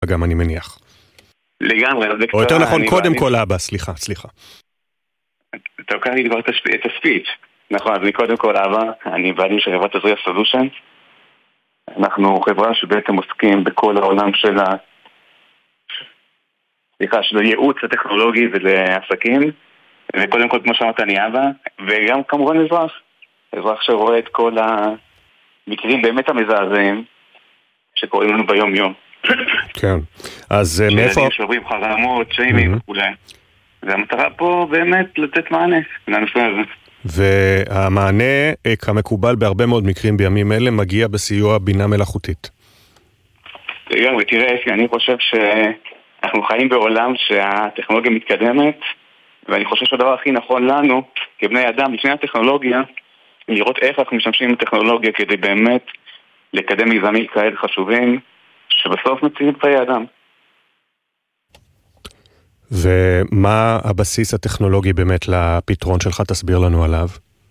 גם אני מניח. לגמרי. או יותר נכון, קודם כל אבא, סליחה. אתה לוקח לי כבר את הספיץ'. נכון, אז אני קודם כל אבא, אני בעלים של חברת עזריה סולושנס. אנחנו חברה שבעצם עוסקים בכל העולם של הייעוץ הטכנולוגי ולעסקים. וקודם כל, כמו שאמרת, אני אבא, וגם כמובן אזרח שרואה את כל המקרים באמת המזעזעים שקוראים לנו ביום יום. כן, אז מאיפה... שילדים שעוברים חרמות, שיימים וכולי. והמטרה פה באמת לתת מענה לנושא הזה. והמענה, כמקובל בהרבה מאוד מקרים בימים אלה, מגיע בסיוע בינה מלאכותית. ותראה, אני חושב שאנחנו חיים בעולם שהטכנולוגיה מתקדמת, ואני חושב שהדבר הכי נכון לנו, כבני אדם, לפני הטכנולוגיה, לראות איך אנחנו משתמשים בטכנולוגיה כדי באמת לקדם מיזמים כאלה חשובים, שבסוף מצילים חיי אדם. ומה הבסיס הטכנולוגי באמת לפתרון שלך? תסביר לנו עליו.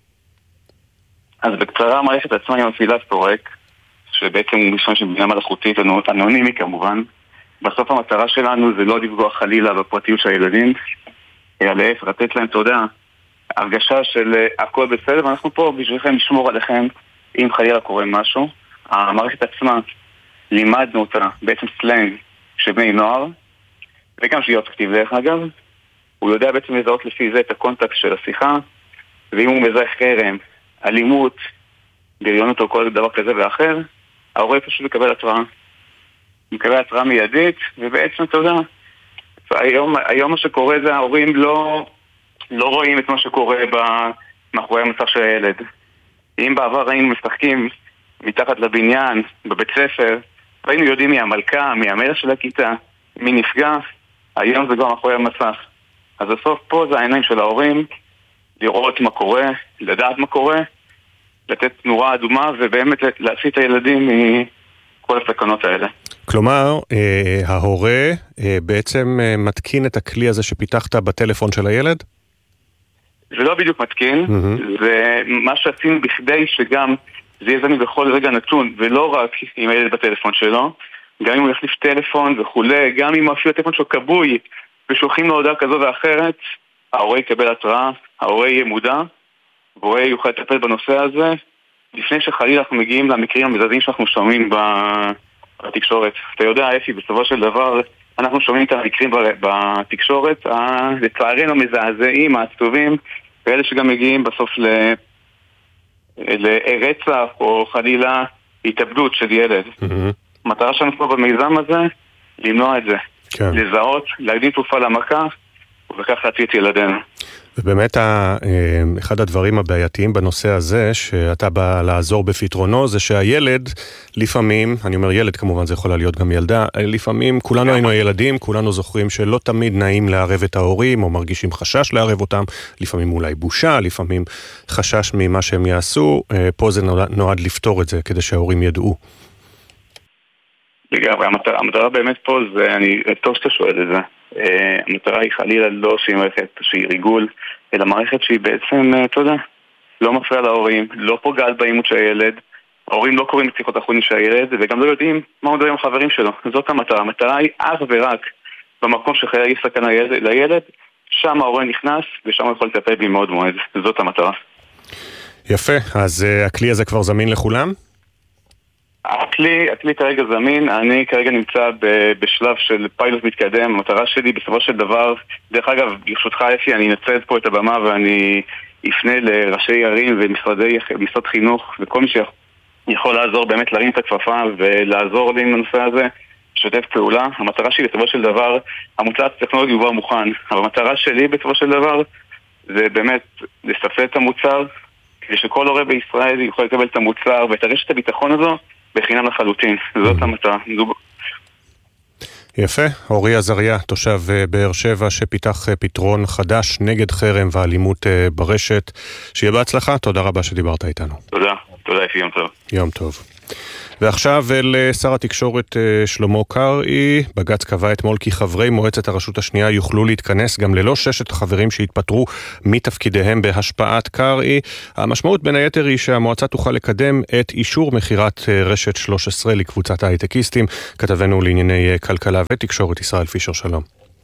אז בקצרה, המערכת עצמה היא מפעילה סורק, שבעצם הוא משתמש של בינה מלאכותית, אנונימי כמובן. בסוף המטרה שלנו זה לא לפגוע חלילה בפרטיות של הילדים, אלא להפך, לתת להם, אתה יודע, הרגשה של הכל בסדר, ואנחנו פה בשבילכם לשמור עליכם אם חלילה קורה משהו. המערכת עצמה, לימדנו אותה בעצם סלנג של בני נוער, וגם שהיא אוטקטיב דרך אגב, הוא יודע בעצם לזהות לפי זה את הקונטקסט של השיחה, ואם הוא מזהה חרם, אלימות, בריונות או כל דבר כזה ואחר, ההורה פשוט מקבל התראה. מקבל התראה מיידית, ובעצם אתה יודע, היום מה שקורה זה ההורים לא רואים את מה שקורה מאחורי המצב של הילד. אם בעבר היינו משחקים מתחת לבניין, בבית ספר, והיינו יודעים מי המלכה, מי המלך של הכיתה, מי נפגע, היום זה כבר מאחורי המסך. אז בסוף פה זה העיניים של ההורים, לראות מה קורה, לדעת מה קורה, לתת תנורה אדומה, ובאמת להציל את הילדים מכל הסכנות האלה. כלומר, ההורה בעצם מתקין את הכלי הזה שפיתחת בטלפון של הילד? זה לא בדיוק מתקין, זה מה שעשינו בכדי שגם זה יהיה זמין בכל רגע נתון, ולא רק עם הילד בטלפון שלו, גם אם הוא יחליף טלפון וכולי, גם אם אפילו הטלפון שלו כבוי, ושולחים לו הודעה כזו ואחרת, ההורה יקבל התראה, ההורה יהיה מודע, וההורה יוכל לטפל בנושא הזה, לפני שחלילה אנחנו מגיעים למקרים המזעזעים שאנחנו שומעים בתקשורת. אתה יודע, אפי, בסופו של דבר, אנחנו שומעים את המקרים בתקשורת, לצערנו המזעזעים, העצובים, ואלה שגם מגיעים בסוף לרצח או חלילה התאבדות של ילד. המטרה שלנו פה במיזם הזה, למנוע את זה. כן. לזהות, להקדים תרופה למכה, ובכך להציל את ילדינו. ובאמת אחד הדברים הבעייתיים בנושא הזה, שאתה בא לעזור בפתרונו, זה שהילד, לפעמים, אני אומר ילד כמובן, זה יכולה להיות גם ילדה, לפעמים כולנו היינו ילדים, כולנו זוכרים שלא תמיד נעים לערב את ההורים, או מרגישים חשש לערב אותם, לפעמים אולי בושה, לפעמים חשש ממה שהם יעשו, פה זה נועד לפתור את זה, כדי שההורים ידעו. לגמרי, המטרה באמת פה זה, טוב שאתה שואל את זה. המטרה היא חלילה לא שהיא מערכת שהיא ריגול, אלא מערכת שהיא בעצם, אתה יודע, לא מפריעה להורים, לא פוגעת באימות של הילד, ההורים לא קוראים את שיחות החולין של הילד, וגם לא יודעים מה מדברים עם החברים שלו. זאת המטרה. המטרה היא אך ורק במקום שחייל יש סכנה לילד, שם ההורה נכנס, ושם הוא יכול לטפל בי מאוד מועד. זאת המטרה. יפה, אז הכלי הזה כבר זמין לכולם? הכלי כרגע זמין, אני כרגע נמצא בשלב של פיילוט מתקדם. המטרה שלי בסופו של דבר, דרך אגב, ברשותך אפי, אני אנצל פה את הבמה ואני אפנה לראשי ערים ומשרד חינוך וכל מי שיכול לעזור באמת להרים את הכפפה ולעזור לי עם הנושא הזה, שתף פעולה. המטרה שלי בסופו של דבר, המוצר הטכנולוגי הוא כבר מוכן, אבל המטרה שלי בסופו של דבר זה באמת לספר את המוצר כדי שכל הורה בישראל יכול לקבל את המוצר ואת הרשת הביטחון הזו בחינם לחלוטין. זאת המטרה. יפה. אורי עזריה, תושב באר שבע, שפיתח פתרון חדש נגד חרם ואלימות ברשת. שיהיה בהצלחה. תודה רבה שדיברת איתנו. תודה. תודה, יום טוב. יום טוב. ועכשיו לשר התקשורת שלמה קרעי. בג"ץ קבע אתמול כי חברי מועצת הרשות השנייה יוכלו להתכנס גם ללא 6 החברים שהתפטרו מתפקידיהם בהשפעת קרעי. המשמעות בין היתר היא שהמועצה תוכל לקדם את אישור מחירת רשת 13 לקבוצת ההייטקיסטים. כתבנו לענייני כלכלה ותקשורת ישראל פישר, שלום.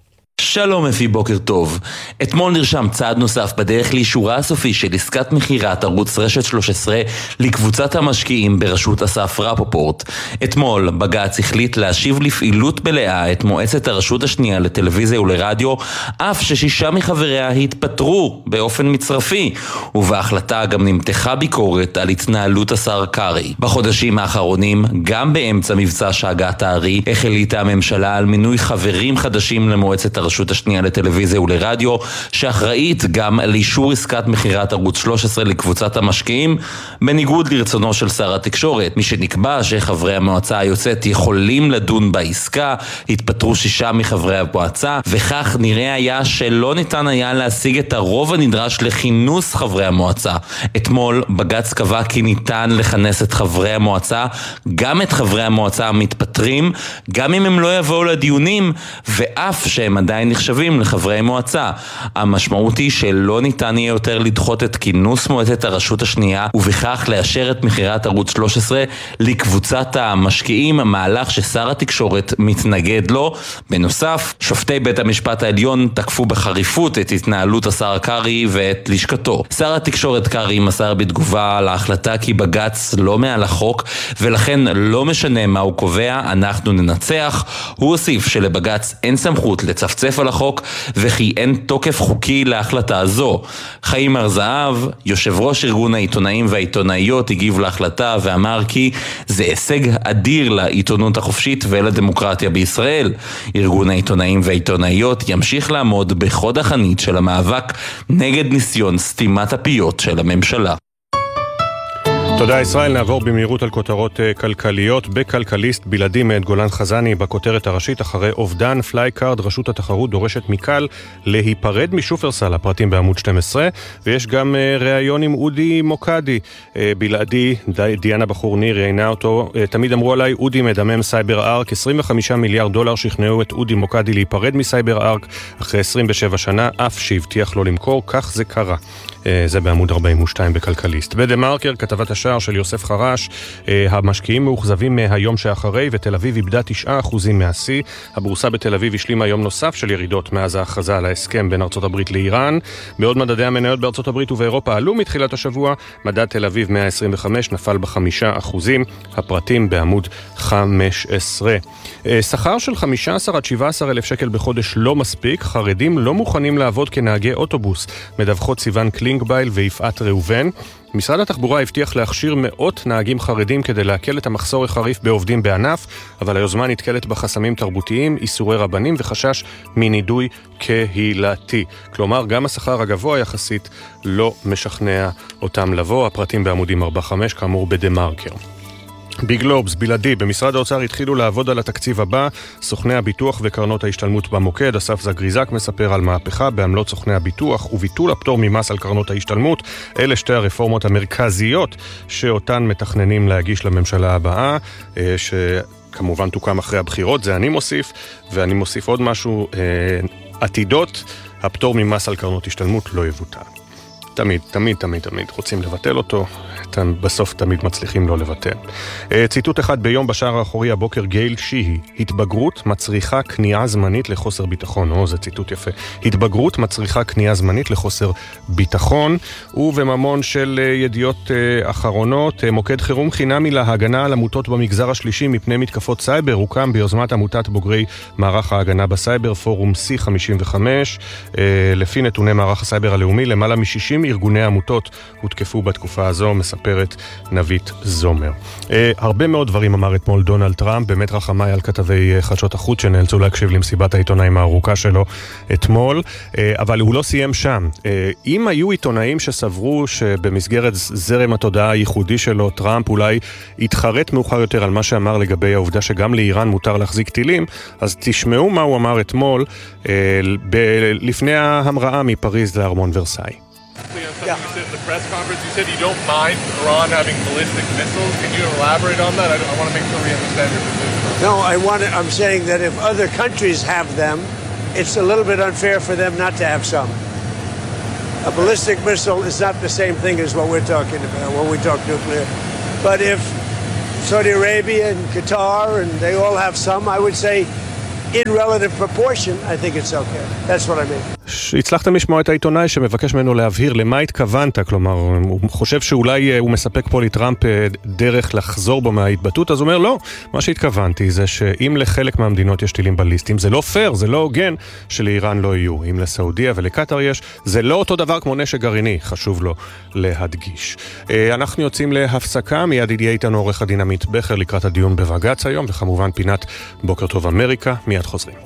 שלום אפי, בוקר טוב. אתמול נרשם צעד נוסף בדרך לאישורה הסופי של עסקת מחירת ערוץ רשת 13 לקבוצת המשקיעים בראשות אסף רפופורט. אתמול בג"ץ החליט להשיב לפעילות מלאה את מועצת הרשות השנייה לטלוויזיה ולרדיו, אף ש6 מחבריה התפטרו באופן מצרפי, ובהחלטה גם נמתחה ביקורת על התנהלות השר קרעי. בחודשים האחרונים, גם באמצע מבצע שאגת הארי, החליטה הממשלה על מינוי חברים חדשים למועצת הרשות השנייה לטלוויזיה ולרדיו, שאחראית גם על אישור עסקת מחירת ערוץ 13 לקבוצת המשקיעים, בניגוד לרצונו של שר התקשורת. מי שנקבע שחברי המועצה היוצאת יכולים לדון בעסקה, התפטרו 6 מחברי המועצה, וכך נראה היה שלא ניתן היה להשיג את הרוב הנדרש לכינוס חברי המועצה. אתמול בג"ץ קבע כי ניתן לכנס את חברי המועצה, גם את חברי המועצה המתפטרים, גם אם הם לא יבואו לדיונים, ואף שהם עדיין נחשבים לחברי מועצה. המשמעות היא שלא ניתן יהיה יותר לדחות את כינוס מועצת הרשות השנייה, ובכך לאשר את מחירת ערוץ 13 לקבוצת המשקיעים, מהלך ששר התקשורת מתנגד לו. בנוסף, שופטי בית המשפט העליון תקפו בחריפות את התנהלות השר קרעי ואת לשכתו. שר התקשורת קרעי מסר בתגובה על ההחלטה כי בג"ץ לא מעל החוק, ולכן לא משנה מה הוא קובע, אנחנו ננצח. הוא הוסיף שלבג"ץ אין סמכות לצפצף על החוק, וכי אין תוקף חוקי להחלטה הזו. חיים ארזהב, יושב ראש ארגון העיתונאים והעיתונאיות, הגיב להחלטה ואמר כי זה הישג אדיר לעיתונות החופשית ולדמוקרטיה בישראל. ארגון העיתונאים והעיתונאיות ימשיך לעמוד בחוד החנית של המאבק נגד ניסיון סתימת הפיות של הממשלה. תודה ישראל. נעבור במהירות על כותרות כלכליות. בכלכליסט בלעדי מאת גולן חזני בכותרת הראשית: אחרי אובדן פלייקארד, רשות התחרות דורשת מקל להיפרד משופרסל. הפרטים בעמוד 12. ויש גם ראיון עם אודי מוקדי. בלעדי, דיאנה בחור ניר ראיינה אותו. תמיד אמרו עליי, אודי מדמם סייבר ארק. 25 מיליארד דולר שכנעו את אודי מוקדי להיפרד מסייבר ארק אחרי 27 שנה, אף שהבטיח לא למכור. כך זה קרה. זה בעמוד 42 בכלכליסט. בדה-מרקר, כתבת השער של יוסף חרש: המשקיעים מאוכזבים מהיום שאחרי, ותל אביב איבדה 9% מהשיא. הבורסה בתל אביב השלימה יום נוסף של ירידות מאז ההכרזה על ההסכם בין ארצות הברית לאיראן. בעוד מדדי המניות בארצות הברית ובאירופה עלו מתחילת השבוע, מדד תל אביב 125 נפל ב5%. הפרטים בעמוד 15. שכר של 15 עד 17 אלף שקל בחודש לא מספיק. חרדים לא מוכנים לעבוד כנהגי אוטובוס, מדווחות סיוון קלינגבייל ויפעת ראובן. משרד התחבורה הבטיח להכשיר 100 נהגים חרדים כדי להקל את המחסור החריף בעובדים בענף, אבל היוזמה נתקלת בחסמים תרבותיים, איסורי רבנים וחשש מנידוי קהילתי. כלומר, גם השכר הגבוה יחסית לא משכנע אותם לבוא. הפרטים בעמודים 4-5, כאמור בדה-מרקר. בגלובס, בלעדי, במשרד האוצר התחילו לעבוד על התקציב הבא. סוכני הביטוח וקרנות ההשתלמות במוקד. אסף זגריזק מספר על מהפכה בעמלות סוכני הביטוח וביטול הפטור ממס על קרנות ההשתלמות. אלה שתי הרפורמות המרכזיות שאותן מתכננים להגיש לממשלה הבאה, שכמובן תוקם אחרי הבחירות. זה אני מוסיף, ואני מוסיף עוד משהו: עתידות, הפטור ממס על קרנות השתלמות לא יבוטל. תמיד רוצים לבטל אותו, בסוף תמיד מצליחים לא לבטל. ציטוט אחד ביום בשער האחורי הבוקר: גייל שיהי: התבגרות מצריכה כניעה זמנית לחוסר ביטחון. זה ציטוט יפה. התבגרות מצריכה כניעה זמנית לחוסר ביטחון. ובממון של ידיעות אחרונות: מוקד חירום חינמי להגנה על עמותות במגזר השלישי מפני מתקפות סייבר הוקם ביוזמת עמותת בוגרי מערך ההגנה בסייבר, פורום C55. לפי נתוני מערך הסייבר הלאומי, למעלה מ60 ארגוני עמותות הותקפו בתקופה הזו, מספרת נבית זומר. הרבה מאוד דברים אמר אתמול דונלד טראמפ, באמת רחמי על כתבי חדשות החוץ שנאלצו להקשיב למסיבת העיתונאים הארוכה שלו אתמול, אבל הוא לא סיים שם. אם היו עיתונאים שסברו שבמסגרת זרם התודעה הייחודי שלו, טראמפ אולי התחרט מאוחר יותר על מה שאמר לגבי העובדה שגם לאיראן מותר להחזיק טילים, אז תשמעו מה הוא אמר אתמול לפני ההמראה מפריז לארמון ורסאי. You said at the press conference, you said you don't mind Iran having ballistic missiles. Can you elaborate on that? I want to make sure we understand your position. No, I'm saying that if other countries have them, it's a little bit unfair for them not to have some. A ballistic missile is not the same thing as what we're talking about when we talk nuclear. But if Saudi Arabia and Qatar and they all have some, I would say in relative proportion, I think it's okay. That's what I mean. הצלחתם לשמוע את העיתונאי שמבקש ממנו להבהיר למה התכוונת, כלומר, הוא חושב שאולי הוא מספק פה לטראמפ דרך לחזור בו מההתבטאות, אז הוא אומר, לא, מה שהתכוונתי זה שאם לחלק מהמדינות יש טילים בליסטיים, זה לא פייר, זה לא הוגן שלאיראן לא יהיו. אם לסעודיה ולקטר יש, זה לא אותו דבר כמו נשק גרעיני, חשוב לו להדגיש. אנחנו יוצאים להפסקה, מיד יהיה איתנו עורך הדין עמית בכר לקראת הדיון בבג"ץ היום, וכמובן פינת בוקר טוב אמריקה, מיד חוזרים.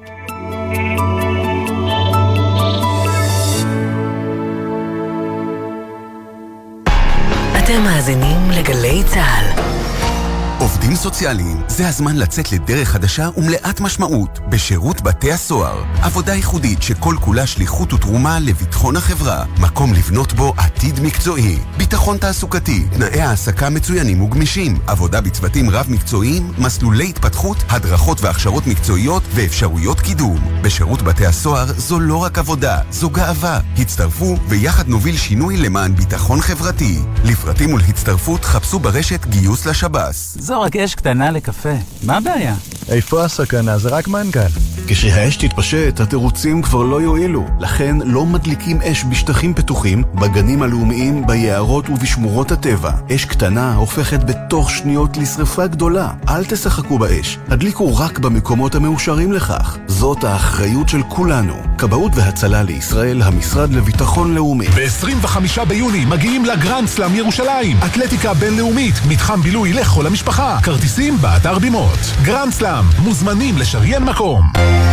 אתם מאזינים לגלי צהל. עובדים סוציאליים, זה הזמן לצאת לדרך חדשה ומלאת משמעות בשירות בתי הסוהר. עבודה ייחודית שכל כולה שליחות ותרומה לביטחון החברה. מקום לבנות בו עתיד מקצועי. ביטחון תעסוקתי, תנאי העסקה מצוינים וגמישים. עבודה בצוותים רב מקצועיים, מסלולי התפתחות, הדרכות והכשרות מקצועיות ואפשרויות קידום. בשירות בתי הסוהר זו לא רק עבודה, זו גאווה. הצטרפו ויחד נוביל שינוי למען ביטחון חברתי. לפרטים ולהצטרפות חפשו ברשת גיוס לשב"ס. זו רק אש קטנה לקפה. מה הבעיה? איפה הסכנה? זה רק מנגל. כשהאש תתפשט, התירוצים כבר לא יועילו. לכן לא מדליקים אש בשטחים פתוחים, בגנים הלאומיים, ביערות ובשמורות הטבע. אש קטנה הופכת בתוך שניות לשריפה גדולה. אל תשחקו באש. הדליקו רק במקומות המאושרים לכך. זאת האחריות של כולנו. כבאות והצלה לישראל, המשרד לביטחון לאומי. ב-25 ביוני מגיעים לגרנד סלאם ירושלים. אתלטיקה בינלאומית, מתחם בילוי לכל המשפחה. כרטיסים באתר בימות. גרנד סלאם, מוזמנים לשריין מקום.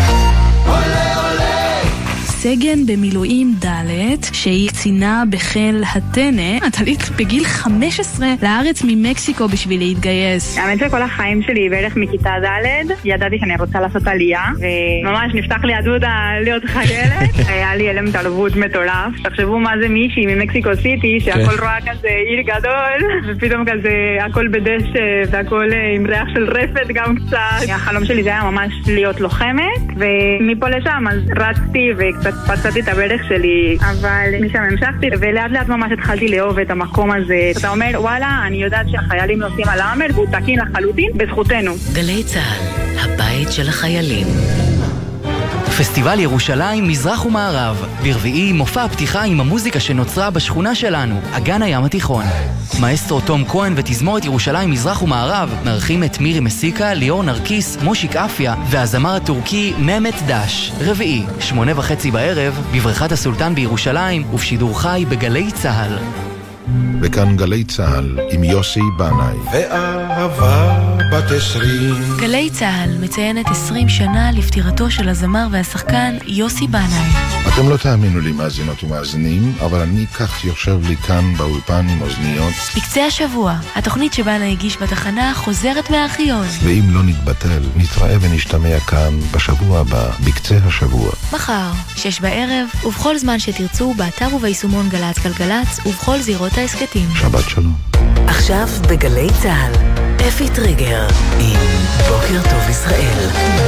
סגן במילואים ד' שהיא קצינה בחיל הטנא, עלית בגיל 15 לארץ ממקסיקו בשביל להתגייס. האמת שכל החיים שלי בערך מכיתה ד' ידעתי שאני רוצה לעשות עלייה, וממש נפתח לי הדוד להיות חיילת. היה לי אלם תלבות מטורף. תחשבו מה זה מישהי ממקסיקו סיטי שהכל רואה כזה עיר גדול, ופתאום כזה הכל בדשא והכל עם ריח של רפת גם קצת. החלום שלי זה היה ממש להיות לוחמת, ומפה לשם אז רצתי וקצת פצעתי את הברך שלי, אבל משם המשכתי ולאט לאט ממש התחלתי לאהוב את המקום הזה. אתה אומר, וואלה, אני יודעת שהחיילים נוסעים על האמר והוא תקין לחלוטין בזכותנו. גלי צהל, הבית של החיילים. פסטיבל ירושלים מזרח ומערב. ברביעי מופע הפתיחה עם המוזיקה שנוצרה בשכונה שלנו, אגן הים התיכון. מאסטרו תום כהן ותזמורת ירושלים מזרח ומערב מארחים את מירי מסיקה, ליאור נרקיס, מושיק אפיה והזמר הטורקי ממת דש. רביעי, 8:30 בערב, בבריכת הסולטן בירושלים ובשידור חי בגלי צהל. וכאן גלי צהל עם יוסי בנאי. ואהבה בת 20. גלי צהל מציינת 20 שנה לפטירתו של הזמר והשחקן יוסי בנאי. אתם לא תאמינו לי מאזינות ומאזינים, אבל אני כך יושב לי כאן באולפן עם אוזניות. בקצה השבוע, התוכנית שבנאי הגיש בתחנה חוזרת מהארכיון. ואם לא נתבטל, נתראה ונשתמע כאן בשבוע הבא, בקצה השבוע. מחר, 6 בערב, ובכל זמן שתרצו, באתר וביישומון גלץ גלגלץ, ובכל זירות ההסקטים. שבת שלום. עכשיו בגלי צהל, אפי טריגר עם בוקר טוב ישראל.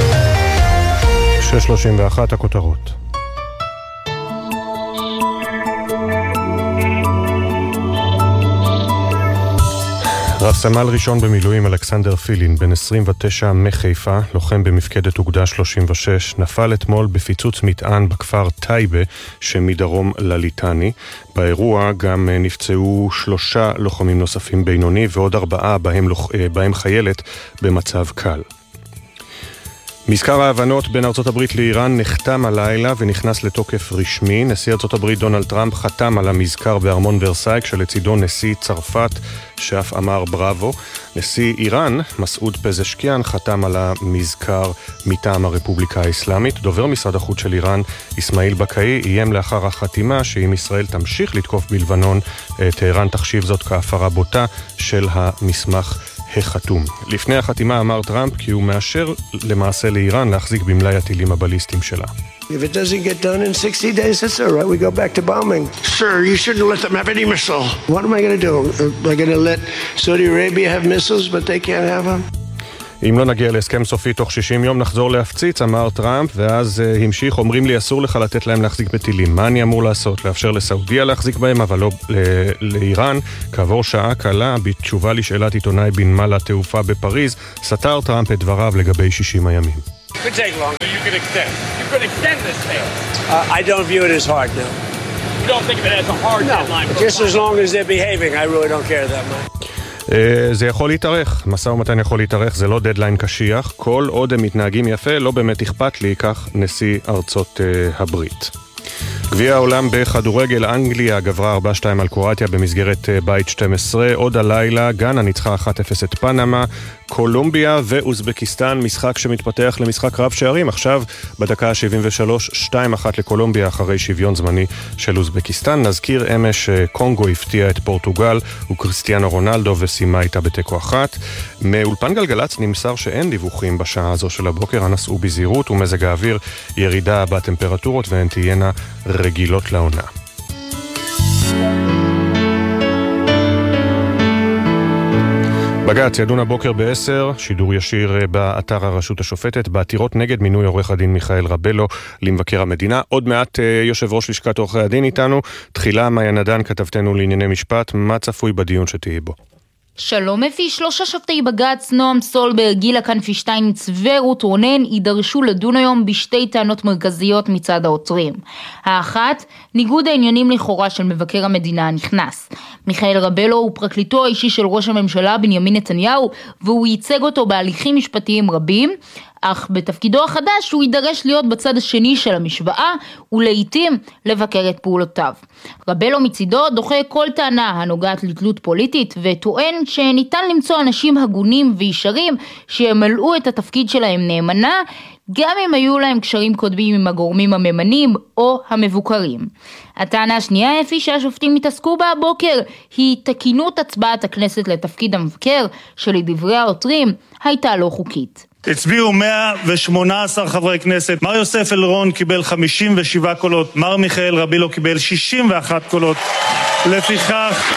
6:31 הכותרות. רב סמל ראשון במילואים אלכסנדר פילין, בן 29 מחיפה, לוחם במפקדת אוגדה 36, נפל אתמול בפיצוץ מטען בכפר טייבה שמדרום לליטני. באירוע גם נפצעו 3 לוחמים נוספים בינוני ועוד 4 בהם חיילת במצב קל. מזכר ההבנות בין ארצות הברית לאיראן נחתם הלילה ונכנס לתוקף רשמי. נשיא ארצות הברית דונלד טראמפ חתם על המזכר בארמון ורסאי, כשלצידו נשיא צרפת שאף אמר בראבו. נשיא איראן, מסעוד פזשקיאן, חתם על המזכר מטעם הרפובליקה האסלאמית. דובר משרד החוץ של איראן, אסמאעיל בקאי, איים לאחר החתימה שאם ישראל תמשיך לתקוף בלבנון, טהרן תחשיב זאת כהפרה בוטה של המסמך החתום. לפני החתימה אמר טראמפ כי הוא מאשר למעשה לאיראן להחזיק במלאי הטילים הבליסטיים שלה. If it doesn't get done in 60 days, that's all right. We go back to bombing. Sir, you shouldn't let them have any missile. What am I going to do? Am I going to let Saudi Arabia have missiles, but they can't have them? אם לא נגיע להסכם סופי תוך 60 יום נחזור להפציץ, אמר טראמפ, ואז המשיך, אומרים לי אסור לך לתת להם להחזיק בטילים. מה אני אמור לעשות? לאפשר לסעודיה להחזיק בהם, אבל לא לאיראן. כעבור שעה קלה, בתשובה לשאלת עיתונאי בנמל התעופה בפריז, סתר טראמפ את דבריו לגבי 60 הימים. Could take longer. You could extend. You could extend this deal. I don't view it as hard, no. You don't think of it as a hard deadline? No, just as long as they're behaving, I really don't care that much. זה יכול להתארך, משא ומתן יכול להתארך, זה לא דדליין קשיח, כל עוד הם מתנהגים יפה, לא באמת אכפת לי, כך נשיא ארצות הברית. גביע העולם בכדורגל, אנגליה גברה 4-2 על קרואטיה במסגרת בית 12, עוד הלילה גאנה ניצחה 1-0 את פנמה, קולומביה ואוזבקיסטן, משחק שמתפתח למשחק רב שערים, עכשיו בדקה ה-73, 2-1 לקולומביה אחרי שוויון זמני של אוזבקיסטן. נזכיר אמש קונגו הפתיע את פורטוגל וקריסטיאנו רונלדו וסיימה איתה בתיקו 1. מאולפן גלגלץ נמסר שאין דיווחים בשעה הזו של הבוקר, הנסעו בזהירות ומזג האוויר ירידה בטמפרטורות והן תהיינה רגילות לעונה. בג"ץ ידון הבוקר ב-10, שידור ישיר באתר הרשות השופטת, בעתירות נגד מינוי עורך הדין מיכאל רבלו למבקר המדינה. עוד מעט יושב ראש לשכת עורכי הדין איתנו. תחילה מאיה נדן, כתבתנו לענייני משפט, מה צפוי בדיון שתהיה בו? שלום אפי, 3 שופטי בג"ץ, נועם סולברג, גילה כנפי שטייניץ ורות רונן יידרשו לדון היום בשתי טענות מרכזיות מצד העותרים. האחת, ניגוד העניינים לכאורה של מבקר המדינה הנכנס. מיכאל רבלו הוא פרקליטו האישי של ראש הממשלה בנימין נתניהו, והוא ייצג אותו בהליכים משפטיים רבים, אך בתפקידו החדש הוא יידרש להיות בצד השני של המשוואה ולעיתים לבקר את פעולותיו. רבלו מצידו דוחה כל טענה הנוגעת לתלות פוליטית וטוען שניתן למצוא אנשים הגונים וישרים שימלאו את התפקיד שלהם נאמנה, גם אם היו להם קשרים קודמים עם הגורמים הממנים או המבוקרים. הטענה השנייה אפי שהשופטים התעסקו בה הבוקר היא תקינות הצבעת הכנסת לתפקיד המבקר שלדברי העותרים הייתה לא חוקית. הצביעו 118 חברי כנסת, מר יוסף אלרון קיבל 57 קולות, מר מיכאל רבילו קיבל 61 קולות. לפיכך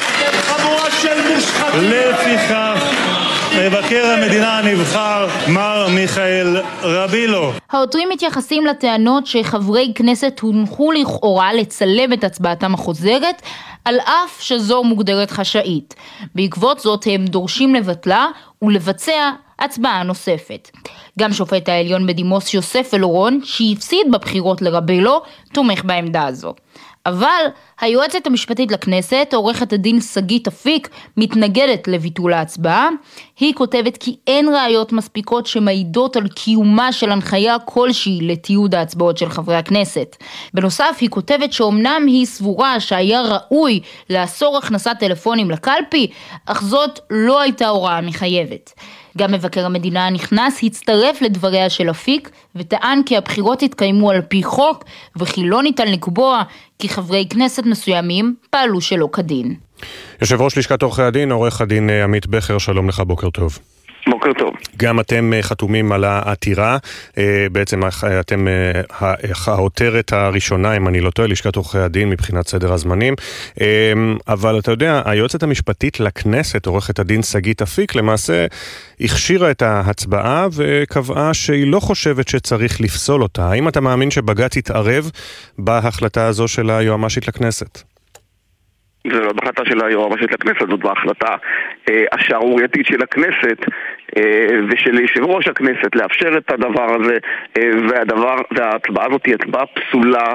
מבקר המדינה הנבחר מר מיכאל רבילו. העותרים מתייחסים לטענות שחברי כנסת הונחו לכאורה לצלם את הצבעתם החוזרת, על אף שזו מוגדרת חשאית. בעקבות זאת הם דורשים לבטלה ולבצע הצבעה נוספת. גם שופט העליון בדימוס יוסף אלרון, שהפסיד בבחירות לרבלו, תומך בעמדה הזו. אבל היועצת המשפטית לכנסת, עורכת הדין שגית אפיק, מתנגדת לביטול ההצבעה. היא כותבת כי אין ראיות מספיקות שמעידות על קיומה של הנחיה כלשהי לתיעוד ההצבעות של חברי הכנסת. בנוסף, היא כותבת שאומנם היא סבורה שהיה ראוי לאסור הכנסת טלפונים לקלפי, אך זאת לא הייתה הוראה מחייבת. גם מבקר המדינה הנכנס הצטרף לדבריה של אפיק וטען כי הבחירות התקיימו על פי חוק וכי לא ניתן לקבוע כי חברי כנסת מסוימים פעלו שלא כדין. יושב ראש לשכת עורכי הדין, עורך הדין עמית בכר, שלום לך, בוקר טוב. בוקר טוב. גם אתם חתומים על העתירה, בעצם אתם העותרת הראשונה, אם אני לא טועה, לשכת עורכי הדין מבחינת סדר הזמנים, אבל אתה יודע, היועצת המשפטית לכנסת, עורכת הדין שגית אפיק, למעשה הכשירה את ההצבעה וקבעה שהיא לא חושבת שצריך לפסול אותה. האם אתה מאמין שבג"ץ יתערב בהחלטה הזו של היועמ"שית לכנסת? זה לא בהחלטה של היועמ"שית לכנסת, זאת בהחלטה השערורייתית של הכנסת ושל יושב ראש הכנסת לאפשר את הדבר הזה, וההצבעה הזאת היא הצבעה פסולה,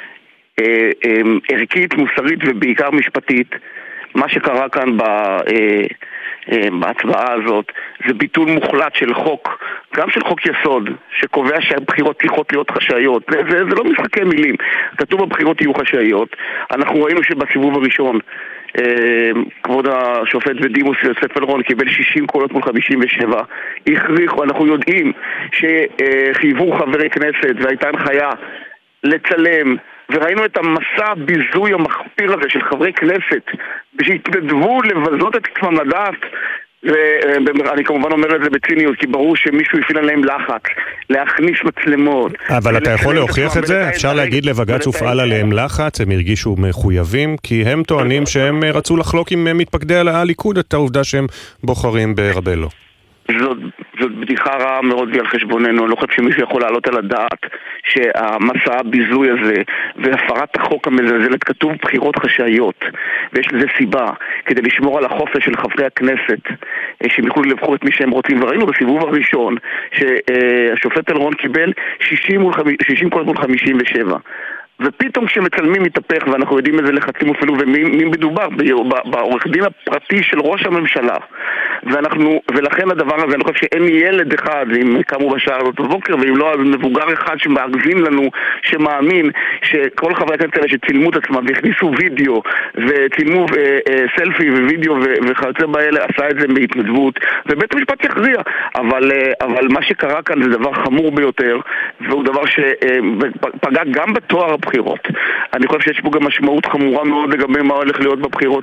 ערכית, מוסרית ובעיקר משפטית. מה שקרה כאן בהצבעה הזאת זה ביטול מוחלט של חוק, גם של חוק יסוד, שקובע שהבחירות צריכות להיות חשאיות. זה לא משחקי מילים, כתוב הבחירות יהיו חשאיות. אנחנו ראינו שבסיבוב הראשון כבוד השופט בדימוס יוסף אלרון קיבל 60 קולות מול 57, הכריחו, אנחנו יודעים שחייבו חברי כנסת והייתה הנחיה לצלם, וראינו את המסע הביזוי המחפיר הזה של חברי כנסת שהתנדבו לבזות את עצמם לדעת ואני כמובן אומר את זה בציניות, כי ברור שמישהו יפעיל עליהם לחץ, להכניס מצלמות. אבל אתה יכול להוכיח את זה? אפשר להגיד לבג"ץ הופעל עליהם לחץ, הם הרגישו מחויבים, כי הם טוענים שהם רצו לחלוק עם מתפקדי הליכוד את העובדה שהם בוחרים ברבלו. זאת בדיחה רעה מאוד על חשבוננו. אני לא חושב שמישהו יכול לעלות על הדעת שהמסע הביזוי הזה והפרת החוק המזלזלת, כתוב בחירות חשאיות, ויש לזה סיבה, כדי לשמור על החופש של חברי הכנסת שהם יוכלו לבחור את מי שהם רוצים. וראינו בסיבוב הראשון שהשופט אלרון קיבל 60 קולות מול 57, ופתאום כשמצלמים מתהפך, ואנחנו יודעים איזה לחצים אפילו, ומי מדובר? בעורך דין הפרטי של ראש הממשלה. ולכן הדבר הזה, אני חושב שאין ילד אחד, אם קמו בשעה הזאת בבוקר, ואם לא, מבוגר אחד שמאגזין לנו, שמאמין שכל חברי הכנסת האלה שצילמו את עצמם, והכניסו וידאו, וצילמו סלפי ווידאו וכיוצא באלה, עשה את זה בהתנדבות, ובית המשפט יכריע. אבל מה שקרה כאן זה דבר חמור ביותר, והוא דבר שפגע גם בתואר הבחירות. אני חושב שיש פה גם משמעות חמורה מאוד לגבי מה הולך להיות בבחירות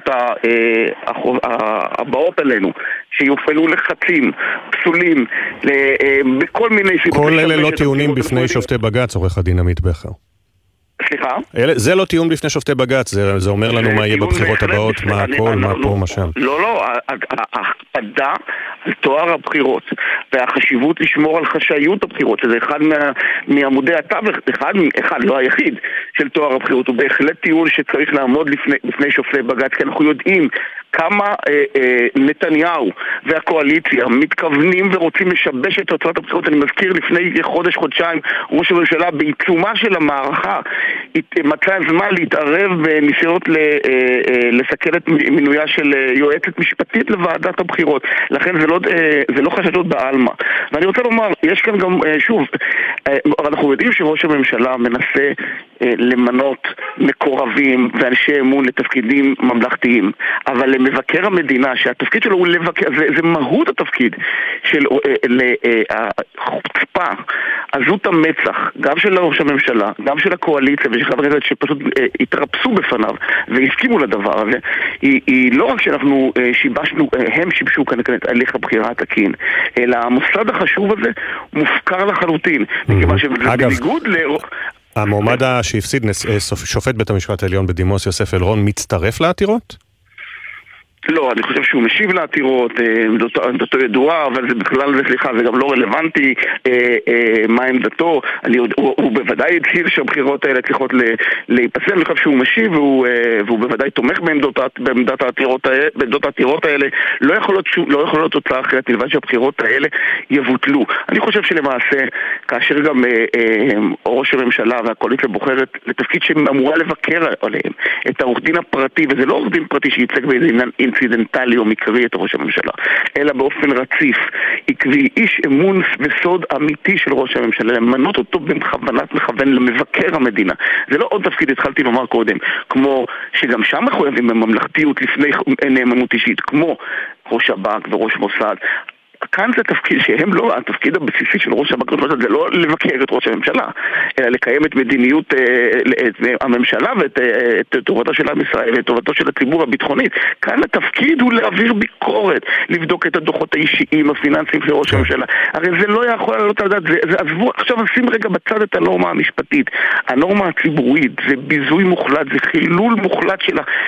הבאות עלינו, שיופעלו לחצים, פסולים, בכל מיני סיבות. כל אלה לא טיעונים בפני שופטי בג"ץ, עורך הדין עמית בכר. סליחה? זה לא טיעון בפני שופטי בג"ץ, זה אומר לנו מה יהיה בבחירות הבאות, מה הכל, מה פה, מה שם. לא, ההקפדה על תואר הבחירות, והחשיבות לשמור על חשאיות הבחירות, שזה אחד מעמודי התווך, אחד, לא היחיד, של תואר הבחירות, הוא בהחלט טיעון שצריך לעמוד לפני שופטי בג"ץ, כי אנחנו יודעים כמה נתניהו והקואליציה מתכוונים ורוצים לשבש את תוצאות הבחירות. אני מזכיר לפני חודשיים ראש הממשלה בעיצומה של המערכה מצא זמן להתערב בניסיונות לסכל את מינויה של יועצת משפטית לוועדת הבחירות. לכן זה לא חשדות בעלמא. ואני רוצה לומר, יש כאן גם, שוב, אנחנו יודעים שראש הממשלה מנסה למנות מקורבים ואנשי אמון לתפקידים ממלכתיים, אבל למבקר המדינה, שהתפקיד שלו הוא לבקר, זה מהות התפקיד של החוצפה, עזות המצח, גם של ראש הממשלה, גם של הקואליציה ושל חברי הכנסת שפשוט התרפסו בפניו והסכימו לדבר הזה, היא לא רק שאנחנו שיבשנו, הם שיבשו כאן את הליך הבחירה התקין, אלא המוסד החשוב הזה מופקר לחלוטין, מכיוון שזה בניגוד המועמד שהפסיד שופט בית המשפט העליון בדימוס יוסף אלרון מצטרף לעתירות? לא, אני חושב שהוא משיב לעתירות, עמדתו ידועה, אבל זה בכלל, זה גם לא רלוונטי מה עמדתו. הוא בוודאי הצהיר שהבחירות האלה צריכות להיפסל, אני חושב שהוא משיב, והוא בוודאי תומך בעמדת העתירות האלה. לא יכול להיות תוצאה אחרת, לבד שהבחירות האלה יבוטלו. אני חושב שלמעשה, כאשר גם ראש הממשלה והקואליציה בוחרת לתפקיד שאמורה לבקר עליהם, את העורך דין הפרטי, וזה לא עורך דין פרטי שייצג באיזה עניין אינצידנטלי או מקרי את ראש הממשלה, אלא באופן רציף, עקבי, איש אמון וסוד אמיתי של ראש הממשלה, למנות אותו במכוונת מכוון למבקר המדינה. זה לא עוד תפקיד, התחלתי לומר קודם, כמו שגם שם מחויבים בממלכתיות לפני נאמנות אישית, כמו ראש שב"כ וראש מוסד. כאן זה תפקיד שהם לא, התפקיד הבסיסי של ראש שב"כ זה לא לבקר את ראש הממשלה, אלא לקיים את מדיניות הממשלה ואת טובתו של עם ישראל ואת טובתו של הציבור הביטחונית. כאן התפקיד הוא להעביר ביקורת, לבדוק את הדוחות האישיים, הפיננסיים של ראש הממשלה. הרי זה לא יכול לעלות על דעת, עזבו, עכשיו נשים רגע בצד את הנורמה המשפטית. הנורמה הציבורית זה ביזוי מוחלט, זה חילול מוחלט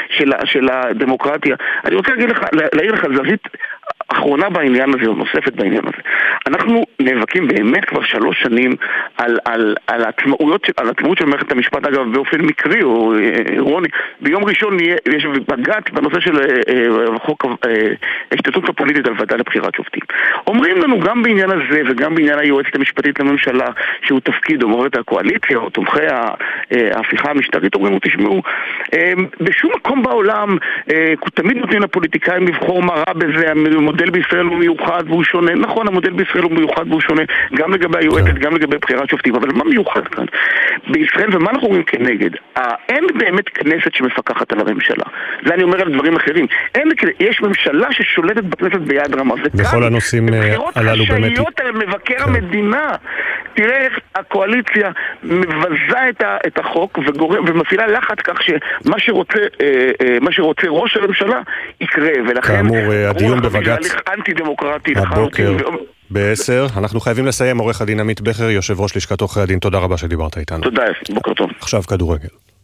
של הדמוקרטיה. אני רוצה להעיר לך זווית אחרונה בעניין הזה, או נוספת בעניין הזה. אנחנו נאבקים באמת כבר 3 שנים על העצמאות של מערכת המשפט, אגב, באופן מקרי או אירוני. ביום ראשון יש בג"ץ בנושא של חוק ההשתתפות הפוליטית על ועדה לבחירת שופטים. אומרים לנו גם בעניין הזה וגם בעניין היועצת המשפטית לממשלה, שהוא תפקיד אומרת הקואליציה או תומכי ההפיכה המשטרית, אומרים, תשמעו, בשום מקום בעולם תמיד נותנים לפוליטיקאים לבחור מה רע בזה, המודל בישראל הוא מיוחד והוא שונה. נכון, המודל בישראל הוא מיוחד והוא שונה, גם לגבי היועצת, גם לגבי בחירת שופטים. אבל מה מיוחד כאן? בישראל, ומה אנחנו רואים כנגד? אין באמת כנסת שמפקחת על הממשלה. זה אני אומר על דברים אחרים. יש ממשלה ששולטת בכנסת ביד רמה. בכל הנושאים הללו באמת. בחירות חשאיות על מבקר המדינה. תראה איך הקואליציה מבזה את החוק ומפעילה לחץ כך שמה שרוצה ראש הממשלה יקרה, ולכן כאמור, הדיון בבג"ץ אנטי דמוקרטי הבוקר ב-10. אנחנו חייבים לסיים. עורך הדין עמית בכר, יושב ראש לשכת עורכי הדין, תודה רבה שדיברת איתנו. תודה, בוקר טוב. עכשיו כדורגל.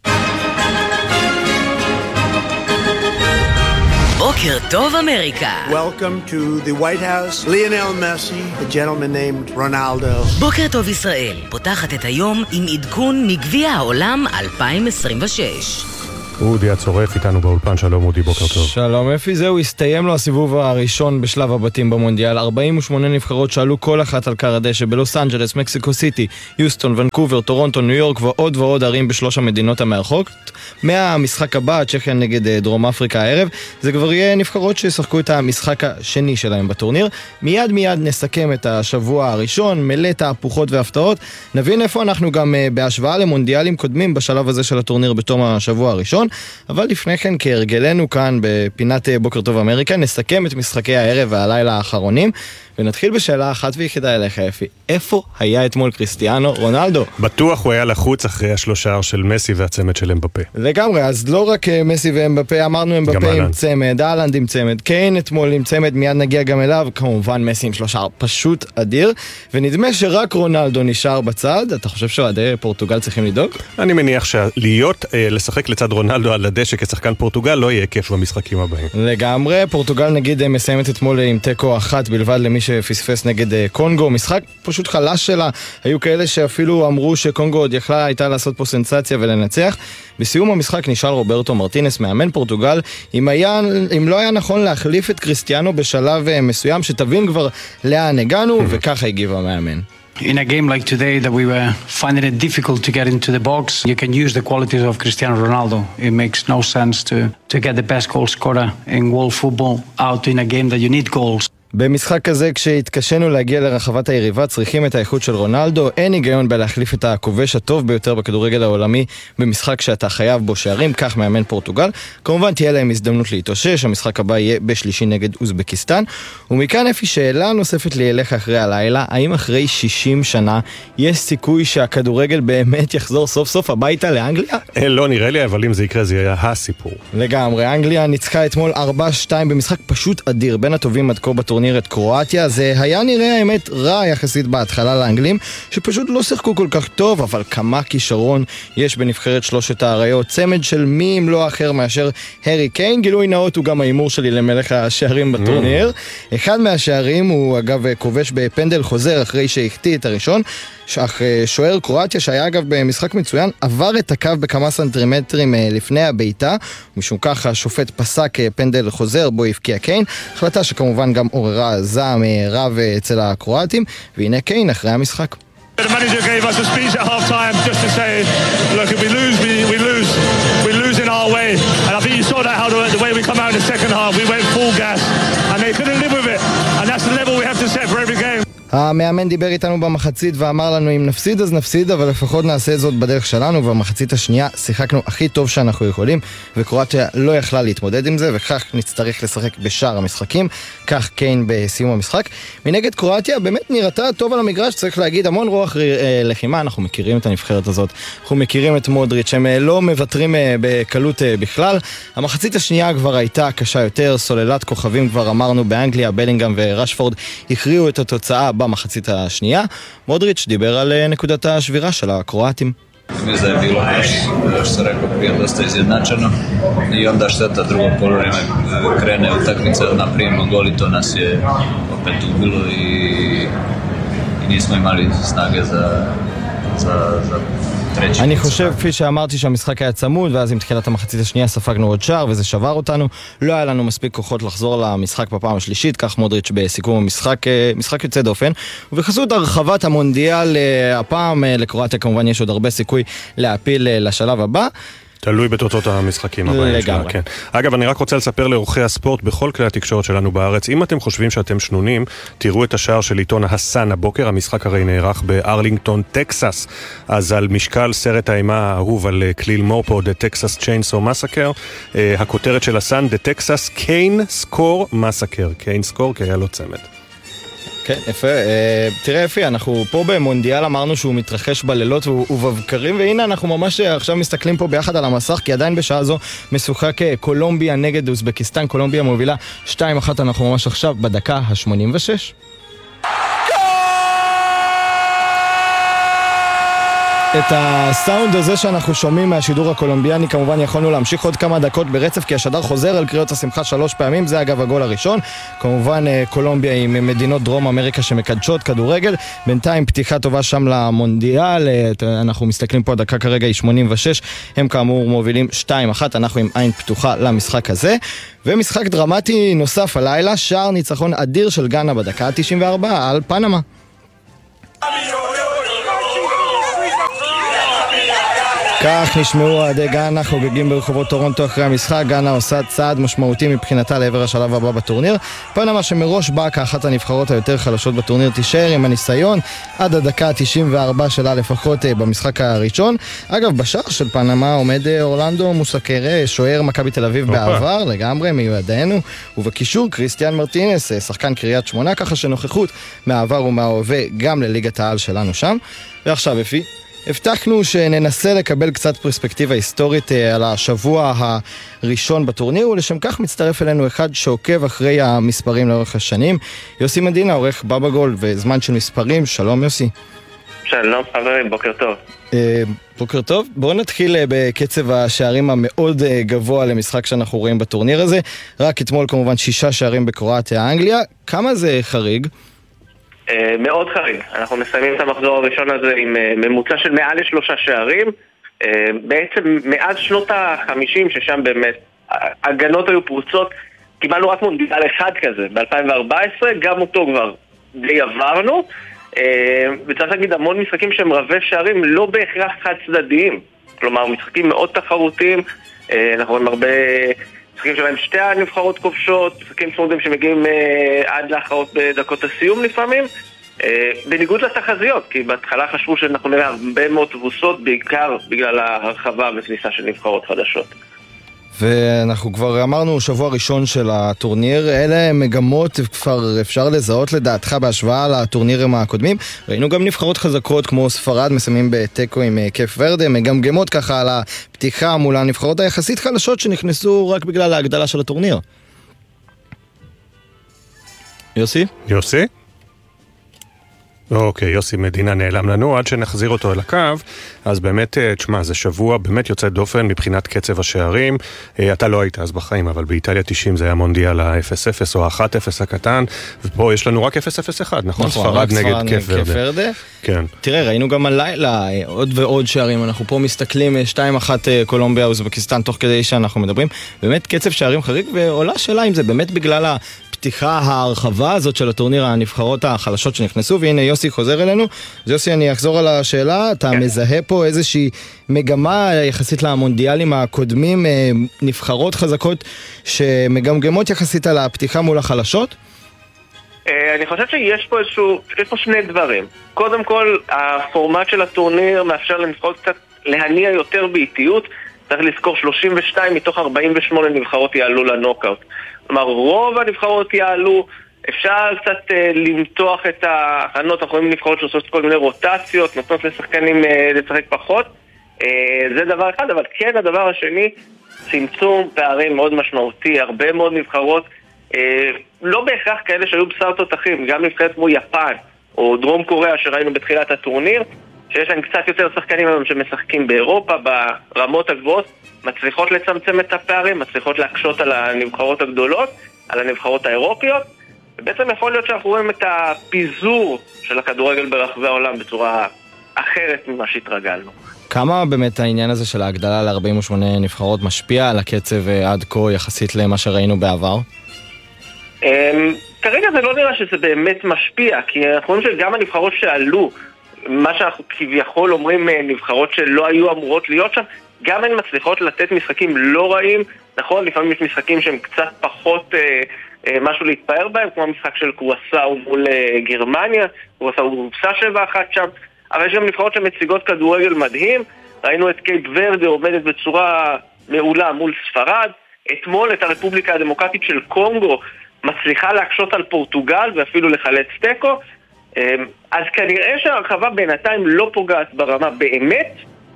בוקר טוב אמריקה. Welcome to the White House. Lionel Messi, a gentleman named Ronaldo. בוקר טוב ישראל, פותחת את היום עם עדכון מגביע העולם 2026. אודי הצורף איתנו באולפן, שלום אודי, בוקר טוב. שלום אפי, זהו, הסתיים לו הסיבוב הראשון בשלב הבתים במונדיאל. 48 נבחרות שעלו כל אחת על קר הדשא בלוס אנג'לס, מקסיקו סיטי, יוסטון, ונקובר, טורונטו, ניו יורק ועוד ועוד ערים בשלוש המדינות המארחות. מהמשחק הבא, צ'כיה נגד דרום אפריקה הערב, זה כבר יהיה נבחרות שישחקו את המשחק השני שלהם בטורניר. מיד נסכם את השבוע הראשון, מלא תהפוכות והפתעות. נבין איפה אנחנו גם בהשוואה למונדיאלים קודמים בשלב הזה של הטורניר בתום השבוע הראשון. אבל לפני כן, כהרגלנו כאן בפינת בוקר טוב אמריקה, נסכם את משחקי הערב והלילה האחרונים, ונתחיל בשאלה אחת ויחידה אליך אפי. איפה היה אתמול קריסטיאנו רונלדו? בטוח הוא היה לחוץ אחרי השלושה של מסי והצמד של אמבפה. לגמרי, אז לא רק מסי ואמבפה, אמרנו אמבפה עם צמד, אהלנד עם צמד, קיין אתמול עם צמד, מיד נגיע גם אליו, כמובן מסי עם שלושה, פשוט אדיר, ונדמה שרק רונלדו נשאר בצד. אתה חושב שאוהדי פורטוגל צריכים לדאוג? אני מניח לשחק לצד רונלדו על הדשא כשחקן פורטוגל לא יהיה כיף במשחקים הבאים. לגמרי, פורטוגל נגיד מסיימת אתמול עם תיקו אחת בלבד למי שפספס נגד קונגו, משחק פשוט חלש שלה. היו כאלה שאפילו אמרו שקונגו עוד יכלה הייתה לעשות פה סנסציה ולנצח. בסיום המשחק נשאל רוברטו מרטינס, מאמן פורטוגל, אם לא היה נכון להחליף את קריסטיאנו בשלב מסוים, שתבין כבר לאן הגענו, וככה הגיב המאמן. In a game like today that we were finding it difficult to get into the box, you can use the qualities of Cristiano Ronaldo. It makes no sense to get the best goal scorer in world football out in a game that you need goals. במשחק הזה, כשהתקשינו להגיע לרחבת היריבה, צריכים את האיכות של רונלדו. אין היגיון בלהחליף את הכובש הטוב ביותר בכדורגל העולמי במשחק שאתה חייב בו שערים, כך מאמן פורטוגל. כמובן תהיה להם הזדמנות להתאושש, המשחק הבא יהיה בשלישי נגד אוזבקיסטן. ומכאן אפי, שאלה נוספת לי אליך אחרי הלילה, האם אחרי 60 שנה יש סיכוי שהכדורגל באמת יחזור סוף סוף הביתה לאנגליה? לא נראה לי, אבל אם זה יקרה זה יהיה הסיפור. לגמרי, אנגליה ניצחה אתמול 4-2 במשחק פשוט אדיר, בין הטובים עד כה בטורניר את קרואטיה. זה היה נראה האמת רע יחסית בהתחלה לאנגלים, שפשוט לא שיחקו כל כך טוב, אבל כמה כישרון יש בנבחרת שלושת האריות, צמד של מי אם לא אחר מאשר הרי קיין. גילוי נאות, הוא גם האימור שלי למלך השערים בטורניר. אחד מהשערים הוא אגב כובש בפנדל חוזר אחרי שהחטיא את הראשון, אך שוער קרואטיה, שהיה אגב במשחק מצוין, עבר את הקו בכמה סנטימטרים לפני הביתה, משום כך השופט פסק פנדל חוזר בו הבקיע קיין, החלטה שכמובן גם עוררה זעם רב אצל הקרואטים. והנה קיין אחרי המשחק. The manager gave us a speech at half time just to say, look, if we lose, we lose in our way. And I think you saw that how the way we come out in the second half, we went full gas and they couldn't live with it. And that's the level we have to set for every game. המאמן דיבר איתנו במחצית ואמר לנו, אם נפסיד אז נפסיד, אבל לפחות נעשה זאת בדרך שלנו. ובמחצית השנייה שיחקנו הכי טוב שאנחנו יכולים, וקרואטיה לא יכלה להתמודד עם זה, וכך נצטרך לשחק בשאר המשחקים. כך קיין בסיום המשחק. מנגד קרואטיה באמת נראתה טוב על המגרש, צריך להגיד, המון רוח לחימה. אנחנו מכירים את הנבחרת הזאת, אנחנו מכירים את מודריץ', הם לא מוותרים בקלות בכלל. המחצית השנייה כבר הייתה קשה יותר, סוללת כוכבים כבר אמרנו באנגליה, בלינגהאם ורשפורד הכריעו את התוצאה במחצית השנייה. מודריץ' דיבר על נקודת השבירה של הקרואטים. Mislim da je bilo što sam rekao prije dosta izjednačeno i onda šteta drugo poluvreme krene utakmica, naprimimo gol i to nas je opet ubilo i nismo imali snage za אני חושב, כפי שאמרתי, שהמשחק היה צמוד, ואז עם תחילת המחצית השנייה ספגנו עוד שער, וזה שבר אותנו. לא היה לנו מספיק כוחות לחזור למשחק בפעם השלישית, כך מודריץ' בסיכום המשחק, משחק יוצא דופן. ובחסות הרחבת המונדיאל, הפעם לקרואטיה כמובן יש עוד הרבה סיכוי להפיל לשלב הבא. תלוי בתוצאות המשחקים הבאים שלה, כן. אגב, אני רק רוצה לספר לאורחי הספורט בכל כלי התקשורת שלנו בארץ, אם אתם חושבים שאתם שנונים, תראו את השער של עיתון הסן הבוקר. המשחק הרי נערך בארלינגטון, טקסס, אז על משקל סרט האימה האהוב על כליל מורפו, The Texas Chainsaw Massacre, הכותרת של הסן, The Texas Cane Score Massacre, Cane Score, כי היה לו צמד. כן, יפה. תראה יפי, אנחנו פה במונדיאל אמרנו שהוא מתרחש בלילות ובבקרים, והנה אנחנו ממש עכשיו מסתכלים פה ביחד על המסך, כי עדיין בשעה זו משוחק קולומביה נגד אוזבקיסטן. קולומביה מובילה 2-1, אנחנו ממש עכשיו בדקה ה-86. את הסאונד הזה שאנחנו שומעים מהשידור הקולומביאני כמובן יכולנו להמשיך עוד כמה דקות ברצף, כי השדר חוזר על קריאות השמחה 3 פעמים. זה אגב הגול הראשון. כמובן קולומביה עם מדינות דרום אמריקה שמקדשות כדורגל. בינתיים פתיחה טובה שם למונדיאל. אנחנו מסתכלים פה, הדקה כרגע היא 86, הם כאמור מובילים 2-1. אנחנו עם עין פתוחה למשחק הזה. ומשחק דרמטי נוסף הלילה, שער ניצחון אדיר של גאנה בדקה ה-94 על פנמה. כך נשמעו אוהדי גאנה חוגגים ברחובות טורונטו אחרי המשחק. גאנה עושה צעד משמעותי מבחינתה לעבר השלב הבא בטורניר. פנמה שמראש באה כאחת הנבחרות היותר חלשות בטורניר תישאר עם הניסיון עד הדקה ה-94 שלה לפחות במשחק הראשון. אגב, בשער של פנמה עומד אורלנדו מוסקרה, שוער מכבי תל אביב בעבר לגמרי מיועדנו, ובקישור קריסטיאן מרטינס, שחקן קריית שמונה, ככה שנוכחות מהעבר ומההווה גם לליגת העל שלנו שם. ועכשיו אפי, הבטחנו שננסה לקבל קצת פרספקטיבה היסטורית על השבוע הראשון בטורניר, ולשם כך מצטרף אלינו אחד שעוקב אחרי המספרים לאורך השנים, יוסי מדינה, עורך בבא גול וזמן של מספרים. שלום יוסי. שלום חברים, בוקר טוב. בוקר טוב. בואו נתחיל בקצב השערים המאוד גבוה למשחק שאנחנו רואים בטורניר הזה. רק אתמול כמובן 6 שערים בקרואטיה אנגליה. כמה זה חריג? מאוד חריג. אנחנו מסיימים את המחזור הראשון הזה עם ממוצע של מעל 3 שערים. בעצם מאז שנות ה-50, ששם באמת הגנות היו פרוצות, קיבלנו רק מונדיאל אחד כזה ב-2014, גם אותו כבר די עברנו. וצריך להגיד, המון משחקים שהם רבי שערים לא בהכרח חד צדדיים, כלומר משחקים מאוד תחרותיים. אנחנו רואים הרבה משחקים שלהם שתי הנבחרות כובשות, משחקים צמודים שמגיעים עד להכרעות בדקות הסיום לפעמים, בניגוד לתחזיות, כי בהתחלה חשבו שאנחנו נראה הרבה מאוד תבוסות, בעיקר בגלל ההרחבה וכניסה של נבחרות חדשות. ואנחנו כבר אמרנו שבוע ראשון של הטורניר, אלה מגמות כבר אפשר לזהות לדעתך בהשוואה לטורנירים הקודמים. ראינו גם נבחרות חזקות כמו ספרד מסיימים בטקו עם קייפ ורדה, מגמגמות ככה על הפתיחה מול הנבחרות היחסית חלשות שנכנסו רק בגלל ההגדלה של הטורניר. יוסי? יוסי? אוקיי, יוסי מדינה נעלם לנו, עד שנחזיר אותו אל הקו, אז באמת, תשמע, זה שבוע באמת יוצא דופן מבחינת קצב השערים. אתה לא היית אז בחיים, אבל באיטליה 90 זה היה מונדיאל ה-0-0 או ה-1-0 הקטן, ופה יש לנו רק 0-0-1, נכון? ספרד נגד קייפ ורדה. כן. תראה, ראינו גם הלילה עוד ועוד שערים, אנחנו פה מסתכלים 2-1 קולומביה אוזבקיסטן תוך כדי שאנחנו מדברים, באמת קצב שערים חריג, ועולה שאלה אם זה באמת בגלל הפתיחה ההרחבה הזאת של הטורניר, הנבחרות החלשות שנכנסו. והנה יוסי חוזר אלינו. אז יוסי, אני אחזור על השאלה, אתה מזהה פה איזושהי מגמה יחסית למונדיאלים הקודמים, נבחרות חזקות שמגמגמות יחסית על הפתיחה מול החלשות? אני חושב שיש פה שני דברים. קודם כל, הפורמט של הטורניר מאפשר לנבחרות קצת להניע יותר באיטיות. צריך לזכור 32 מתוך 48 נבחרות יעלו לנוקאוט. כלומר, רוב הנבחרות יעלו, אפשר קצת למתוח את ההכנות, אנחנו רואים נבחרות שעושות כל מיני רוטציות, נותנות לשחקנים לשחק פחות. זה דבר אחד, אבל כן הדבר השני, צמצום פערים מאוד משמעותי, הרבה מאוד נבחרות, לא בהכרח כאלה שהיו בשר תותחים, גם נבחרת כמו יפן או דרום קוריאה שראינו בתחילת הטורניר, שיש להם קצת יותר שחקנים היום שמשחקים באירופה, ברמות הגבוהות, מצליחות לצמצם את הפערים, מצליחות להקשות על הנבחרות הגדולות, על הנבחרות האירופיות, ובעצם יכול להיות שאנחנו רואים את הפיזור של הכדורגל ברחבי העולם בצורה אחרת ממה שהתרגלנו. כמה באמת העניין הזה של ההגדלה ל-48 נבחרות משפיע על הקצב עד כה יחסית למה שראינו בעבר? כרגע זה לא נראה שזה באמת משפיע, כי אנחנו רואים שגם הנבחרות שעלו, מה שאנחנו כביכול אומרים נבחרות שלא היו אמורות להיות שם, גם הן מצליחות לתת משחקים לא רעים. נכון, לפעמים יש משחקים שהם קצת פחות משהו להתפאר בהם, כמו המשחק של קרואסאו מול גרמניה, קרואסאו הובסה 7-1 שם, אבל יש גם נבחרות שמציגות כדורגל מדהים. ראינו את קייפ ורדה עומדת בצורה מעולה מול ספרד, אתמול את הרפובליקה הדמוקרטית של קונגו מצליחה להקשות על פורטוגל ואפילו לחלץ תיקו, אז כנראה שהרחבה בינתיים לא פוגעת ברמה באמת,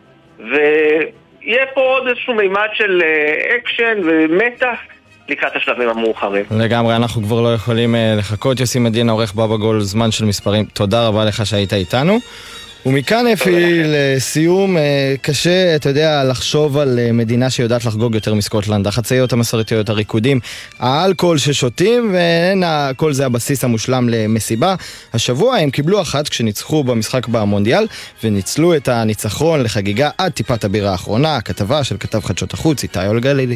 ויהיה פה עוד איזשהו מימד של אקשן ומתח לקראת השלבים המאוחרים. לגמרי, אנחנו כבר לא יכולים לחכות. יוסי מדינה, עורך בבא גול, זמן של מספרים, תודה רבה לך שהיית איתנו. ומכאן אפי, לסיום, קשה, אתה יודע, לחשוב על מדינה שיודעת לחגוג יותר מסקוטלנד. החצאיות המסורתיות, הריקודים, האלכוהול ששותים, כל זה הבסיס המושלם למסיבה. השבוע הם קיבלו אחת כשניצחו במשחק במונדיאל, וניצלו את הניצחון לחגיגה עד טיפת הבירה האחרונה. הכתבה של כתב חדשות החוץ, איתי אולגלילי.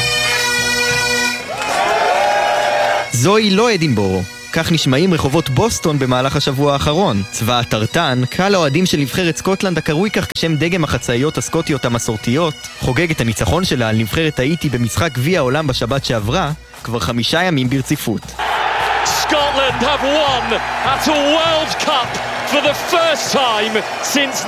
זוהי לא אדינבורו. כך נשמעים רחובות בוסטון במהלך השבוע האחרון. צבא הטרטן, קהל האוהדים של נבחרת סקוטלנד הקרוי כך כשם דגם החצאיות הסקוטיות המסורתיות, חוגג את הניצחון שלה על נבחרת האיטי במשחק גביע העולם בשבת שעברה, כבר 5 ימים ברציפות. Scotland have won at a World Cup for the first time since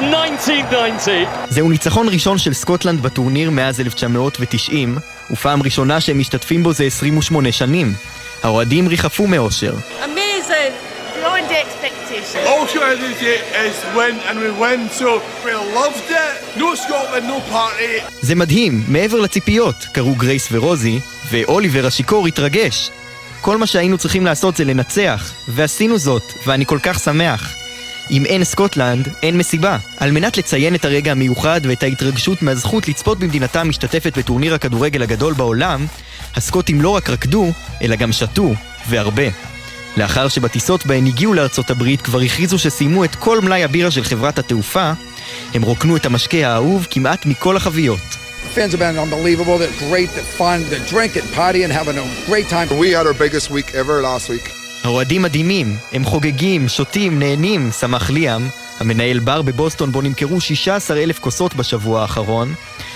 1990. זהו ניצחון ראשון של סקוטלנד בטורניר מאז 1990, ופעם ראשונה שהם משתתפים בו זה 28 שנים. האוהדים ריחפו מאושר. Amazing, beyond expectation. All Scotland is win and we win, so we loved it. No Scotland, no party. זה מדהים, מעבר לציפיות, קראו גרייס ורוזי, ואוליבר השיקור התרגש. כל מה שהיינו צריכים לעשות זה לנצח, ועשינו זאת, ואני כל כך שמח. אם אין סקוטלנד, אין מסיבה. על מנת לציין את הרגע המיוחד ואת ההתרגשות מהזכות לצפות במדינתה המשתתפת בטורניר הכדורגל הגדול בעולם, הסקוטים לא רק רקדו, אלא גם שתו, והרבה. לאחר שבטיסות בהן הגיעו לארצות הברית כבר הכריזו שסיימו את כל מלאי הבירה של חברת התעופה, הם רוקנו את המשקה האהוב כמעט מכל החביות. Fans have been unbelievable. They're great, they're fun, they're drinking, partying, having a great time. We had our biggest week ever last week. האוהדים מדהימים, הם חוגגים, שותים, נהנים, שמח ליאם, המנהל בר בבוסטון בו נמכרו 16,000 כוסות בשבוע האחרון,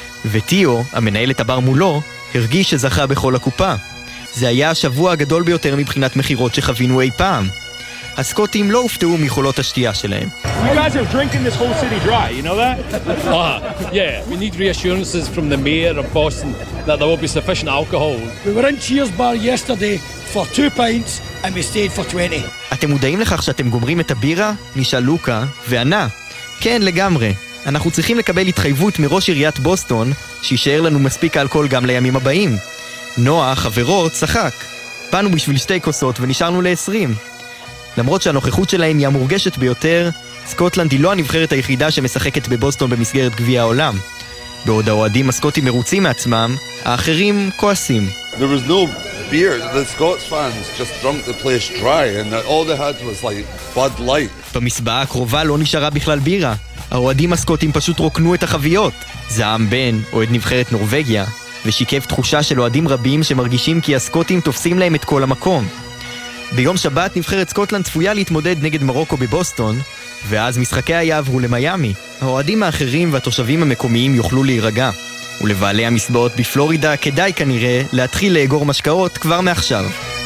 וטיו, המנהל את הבר מולו, הרגיש שזכה בכל הקופה. זה היה השבוע הגדול ביותר מבחינת מחירות שחווינו אי פעם. הסקוטים לא הופתעו מיכולות השתייה שלהם. You guys are drinking this whole city dry, you know that? Yeah, we need reassurances from the mayor of Boston that there will be sufficient alcohol. We were in Cheers Bar yesterday for 2 pints and we stayed for 20. אתם מודעים לכך שאתם גומרים את הבירה? נשאל לוקה, וענה. כן, לגמרי. אנחנו צריכים לקבל התחייבות מראש עיריית בוסטון שישאר לנו מספיק אלכוהול גם לימים הבאים. נועה, חברו, צחק. באנו בשביל 2 כוסות ונשארנו ל-20. למרות שהנוכחות שלהם היא המורגשת ביותר, סקוטלנד היא לא הנבחרת היחידה שמשחקת בבוסטון במסגרת גביע העולם. בעוד האוהדים הסקוטים מרוצים מעצמם, האחרים כועסים. There was no beer. The Scots fans just drunk the place dry and all they had was like Bud Light. במסבעה הקרובה לא נשארה בכלל בירה. האוהדים הסקוטים פשוט רוקנו את החביות. זעם בן, אוהד נבחרת נורווגיה, ושיקף תחושה של אוהדים רבים שמרגישים כי הסקוטים תופסים להם את כל המקום. ביום שבת נבחרת סקוטלנד צפויה להתמודד נגד מרוקו בבוסטון, ואז משחקיה יעברו למיימי. האוהדים האחרים והתושבים המקומיים יוכלו להירגע, ולבעלי המסבעות בפלורידה כדאי כנראה להתחיל לאגור משקאות כבר מעכשיו.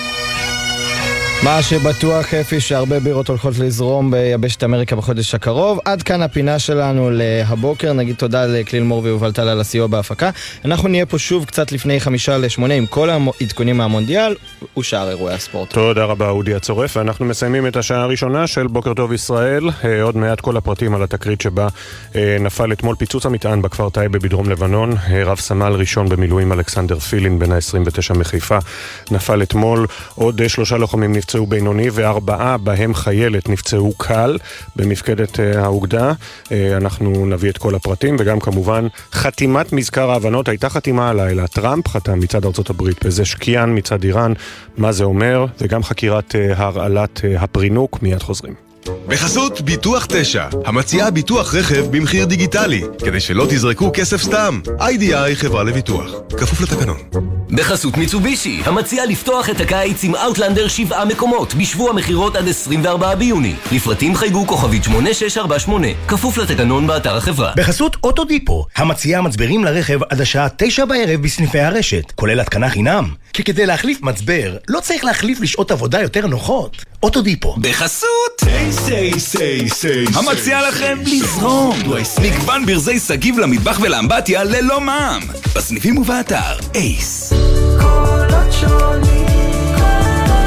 מה שבטוח אפי שהרבה בירות הולכות לזרום ביבשת אמריקה בחודש הקרוב. עד כאן הפינה שלנו להבוקר. נגיד תודה לכליל מור ויובל טל על הסיוע בהפקה. אנחנו נהיה פה שוב קצת לפני 7:55 עם כל העדכונים מהמונדיאל ושאר אירועי הספורט. תודה רבה אודי הצורף, ואנחנו מסיימים את השעה הראשונה של בוקר טוב ישראל. עוד מעט כל הפרטים על התקרית שבה נפל אתמול פיצוץ המטען בכפר טייבה בדרום לבנון. רב סמל ראשון במילואים אלכסנדר פילין בן ה-29 מחיפה נפל אתמול. עוד 3 לוחמים נפצעו בינוני ו4 בהם חיילת נפצעו קל במפקדת האוגדה. אנחנו נביא את כל הפרטים וגם כמובן חתימת מזכר ההבנות. הייתה חתימה הלילה, טראמפ חתם מצד ארצות הברית וזה שקיין מצד איראן. מה זה אומר? וגם חקירת הרעלת הפרינוק. מיד חוזרים. בחסות ביטוח 9, המציעה ביטוח רכב במחיר דיגיטלי, כדי שלא תזרקו כסף סתם. IDI חברה לביטוח, כפוף לתקנון. בחסות מיצובישי, המציעה לפתוח את הקיץ עם אאוטלנדר 7 מקומות, בשבוע מחירות עד 24 ביוני. לפרטים חייגו כוכבית 8648, כפוף לתקנון באתר החברה. בחסות אוטודיפו, המציעה מצברים לרכב עד השעה 9 בערב בסניפי הרשת, כולל התקנה חינם. כי כדי להחליף מצבר, לא צריך להחליף לשעות עבודה יותר נוחות. אוטודיפו. בחסות המציע לכם לזרום מגוון ברזי סגיב למטבח ולאמבטיה ללא מע"מ בסניפים ובאתר אייס. קולות שונים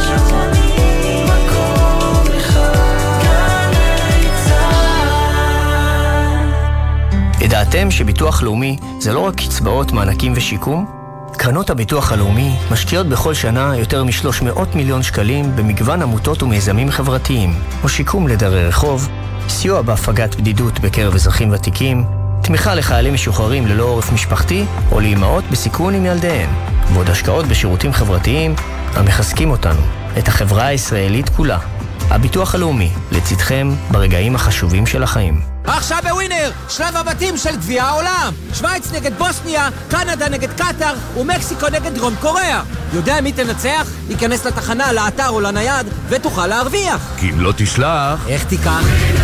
ידעתם שביטוח לאומי זה לא רק קצבאות, מענקים ושיקום? קרנות הביטוח הלאומי משקיעות בכל שנה יותר מ-300 מיליון שקלים במגוון עמותות ומיזמים חברתיים, או שיקום לדרי רחוב, סיוע בהפגת בדידות בקרב אזרחים ותיקים, תמיכה לחיילים משוחררים ללא עורף משפחתי, או לאימהות בסיכון עם ילדיהן, ועוד השקעות בשירותים חברתיים המחזקים אותנו, את החברה הישראלית כולה. הביטוח הלאומי, לצדכם ברגעים החשובים של החיים. עכשיו בווינר, שלב הבתים של גביע העולם. שוויץ נגד בוסניה, קנדה נגד קטר ומקסיקו נגד דרום קוריאה. יודע מי תנצח? ייכנס לתחנה, לאתר או לנייד ותוכל להרוויח. כי אם לא תשלח... איך תיקח?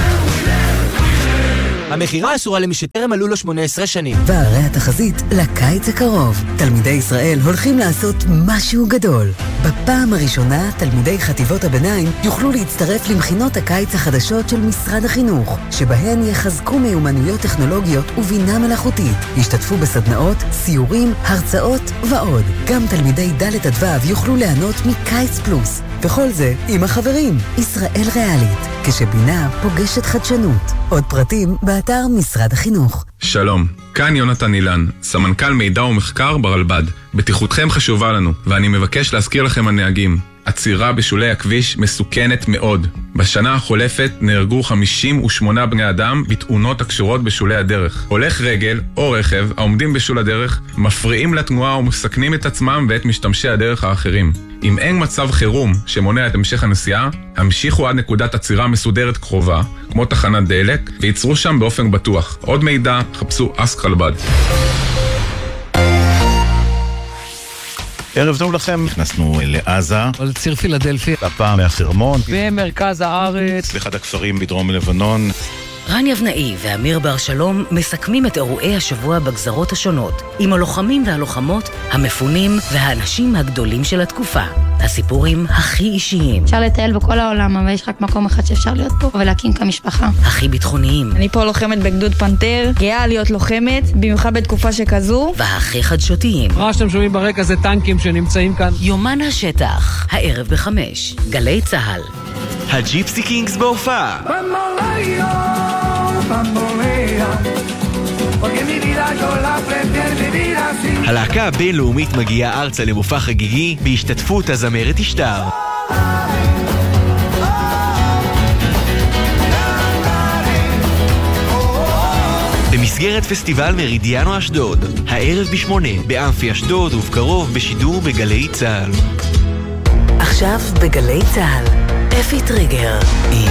המחירה אסורה למי שטרם מלאו לו 18 שנים. והרי התחזית לקיץ הקרוב. תלמידי ישראל הולכים לעשות משהו גדול. בפעם הראשונה, תלמידי חטיבות הביניים יוכלו להצטרף למכינות הקיץ החדשות של משרד החינוך, שבהן יחזקו מיומנויות טכנולוגיות ובינה מלאכותית. ישתתפו בסדנאות, סיורים, הרצאות ועוד. גם תלמידי ד' עד ו' יוכלו ליהנות מקיץ פלוס. וכל זה עם החברים. ישראל ריאלית, כשבינה פוגשת חדשנות. עוד פרטים באתר משרד החינוך. שלום, כאן יונתן אילן, סמנכ"ל מידע ומחקר ברלב"ד. בטיחותכם חשובה לנו, ואני מבקש להזכיר לכם הנהגים. עצירה בשולי הכביש מסוכנת מאוד. בשנה החולפת נהרגו 58 בני אדם בתאונות הקשורות בשולי הדרך. הולך רגל או רכב העומדים בשול הדרך מפריעים לתנועה ומסכנים את עצמם ואת משתמשי הדרך האחרים. אם אין מצב חירום שמונע את המשך הנסיעה, המשיכו עד נקודת עצירה מסודרת קרובה, כמו תחנת דלק, ויצרו שם באופן בטוח. עוד מידע, חפשו אסק רלב"ד. ערב טוב לכם, נכנסנו לעזה, לציר פילדלפי, הפעם מהחרמון, במרכז הארץ, לאחד הכפרים בדרום לבנון. רן יבנאי ואמיר בר שלום מסכמים את אירועי השבוע בגזרות השונות, עם הלוחמים והלוחמות, המפונים והאנשים הגדולים של התקופה. הסיפורים הכי אישיים. אפשר לטייל בכל העולם, אבל יש רק מקום אחד שאפשר להיות פה ולהקים כמשפחה. הכי ביטחוניים. אני פה לוחמת בגדוד פנתר, גאה להיות לוחמת, במיוחד בתקופה שכזו. והכי חדשותיים. מה שאתם שומעים ברקע זה טנקים שנמצאים כאן. יומן השטח, הערב ב5, גלי צהל. הג'יפסי קינגס בהופעה. הלהקה הבינלאומית מגיעה ארצה למופע חגיגי בהשתתפות הזמרת אשתר. במסגרת פסטיבל מרידיאנו אשדוד, הערב ב8 באמפי אשדוד ובקרוב בשידור בגלי צהל. עכשיו בגלי צהל, אפי טריגר עם